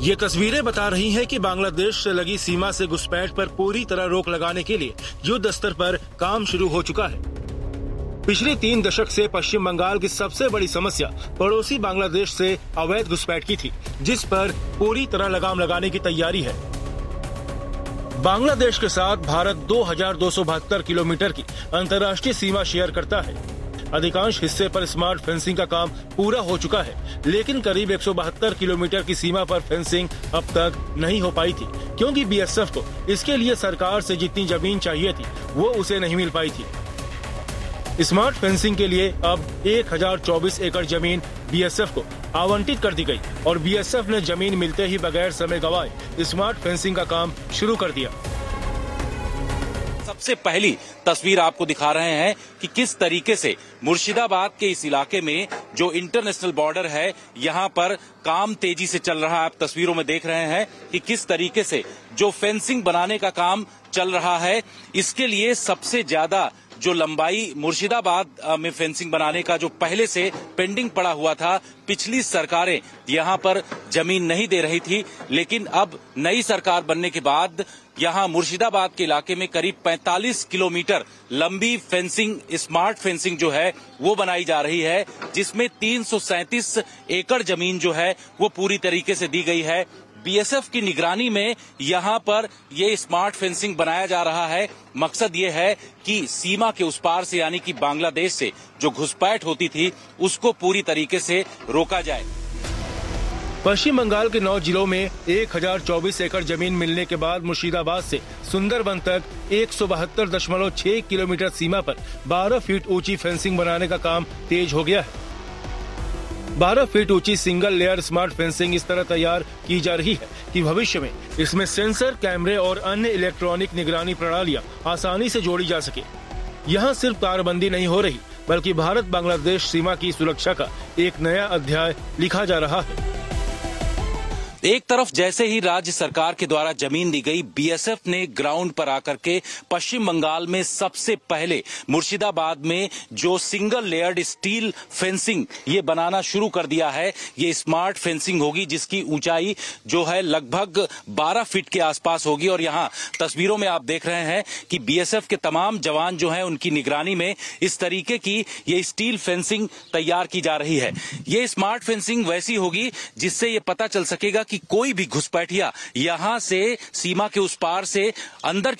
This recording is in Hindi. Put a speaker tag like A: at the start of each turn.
A: ये तस्वीरें बता रही हैं कि बांग्लादेश से लगी सीमा से घुसपैठ पर पूरी तरह रोक लगाने के लिए युद्ध स्तर पर काम शुरू हो चुका है। पिछले 3 दशक से पश्चिम बंगाल की सबसे बड़ी समस्या पड़ोसी बांग्लादेश से अवैध घुसपैठ की थी, जिस पर पूरी तरह लगाम लगाने की तैयारी है। बांग्लादेश के साथ भारत 2272 किलोमीटर की अंतर्राष्ट्रीय सीमा शेयर करता है। अधिकांश हिस्से पर स्मार्ट फेंसिंग का काम पूरा हो चुका है, लेकिन करीब 172 किलोमीटर की सीमा पर फेंसिंग अब तक नहीं हो पाई थी, क्योंकि बीएसएफ को इसके लिए सरकार से जितनी जमीन चाहिए थी वो उसे नहीं मिल पाई थी। स्मार्ट फेंसिंग के लिए अब 1024 एकड़ जमीन बीएसएफ को आवंटित कर दी गई और बीएसएफ ने जमीन मिलते ही बगैर समय गवाए स्मार्ट फेंसिंग का काम शुरू कर दिया।
B: सबसे पहली तस्वीर आपको दिखा रहे हैं कि किस तरीके से मुर्शिदाबाद के इस इलाके में जो इंटरनेशनल बॉर्डर है, यहां पर काम तेजी से चल रहा है। आप तस्वीरों में देख रहे हैं कि किस तरीके से जो फेंसिंग बनाने का काम चल रहा है, इसके लिए सबसे ज्यादा जो लंबाई मुर्शिदाबाद में फेंसिंग बनाने का जो पहले से पेंडिंग पड़ा हुआ था, पिछली सरकारें यहां पर जमीन नहीं दे रही थी, लेकिन अब नई सरकार बनने के बाद यहां मुर्शिदाबाद के इलाके में करीब 45 किलोमीटर लंबी फेंसिंग, स्मार्ट फेंसिंग जो है वो बनाई जा रही है, जिसमें 337 एकड़ जमीन जो है वो पूरी तरीके से दी गई है। बीएसएफ की निगरानी में यहां पर ये स्मार्ट फेंसिंग बनाया जा रहा है। मकसद ये है कि सीमा के उस पार से, यानी कि बांग्लादेश से जो घुसपैठ होती थी, उसको पूरी तरीके से रोका जाए।
A: पश्चिम बंगाल के 9 जिलों में 1024 एकड़ जमीन मिलने के बाद मुर्शिदाबाद से सुंदरबन तक 172.6 किलोमीटर सीमा पर 12 फीट ऊंची फेंसिंग बनाने का काम तेज हो गया है। 12 फीट ऊंची सिंगल लेयर स्मार्ट फेंसिंग इस तरह तैयार की जा रही है कि भविष्य में इसमें सेंसर, कैमरे और अन्य इलेक्ट्रॉनिक निगरानी प्रणालियां आसानी से जोड़ी जा सके। यहां सिर्फ तारबंदी नहीं हो रही, बल्कि भारत बांग्लादेश सीमा की सुरक्षा का एक नया अध्याय लिखा जा रहा है।
B: एक तरफ जैसे ही राज्य सरकार के द्वारा जमीन दी गई, बीएसएफ ने ग्राउंड पर आकर के पश्चिम बंगाल में सबसे पहले मुर्शिदाबाद में जो सिंगल लेयर्ड स्टील फेंसिंग ये बनाना शुरू कर दिया है। ये स्मार्ट फेंसिंग होगी जिसकी ऊंचाई जो है लगभग 12 फीट के आसपास होगी। और यहाँ तस्वीरों में आप देख रहे हैं कि बीएसएफ के तमाम जवान जो हैं उनकी निगरानी में इस तरीके की ये स्टील फेंसिंग तैयार की जा रही है। ये स्मार्ट फेंसिंग वैसी होगी जिससे ये पता चल सकेगा कि कोई भी घुसपैठिया यहां से सीमा के उस पार से अंदर